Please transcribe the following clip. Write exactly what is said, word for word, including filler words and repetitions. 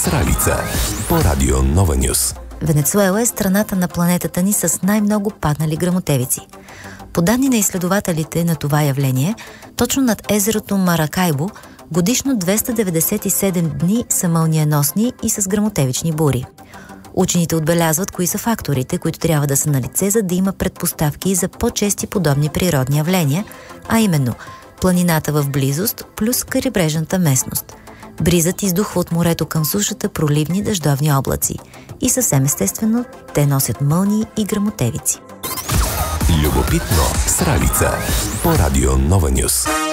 Сралица по радио Нова Нюс. Венецуела е страната на планетата ни с най-много паднали гръмотевици. По данни на изследователите на това явление, точно над езерото Маракайбо годишно двеста деветдесет и седем дни са мълниеносни и с гръмотевични бури. Учените отбелязват кои са факторите, които трябва да са налице, за да има предпоставки за по-чести подобни природни явления, а именно планината в близост плюс крайбрежната местност. Бризът издухва от морето към сушата проливни дъждовни облаци. И съвсем естествено, те носят мълнии и гръмотевици. Любопитно Сралица по радио Нова Нюс.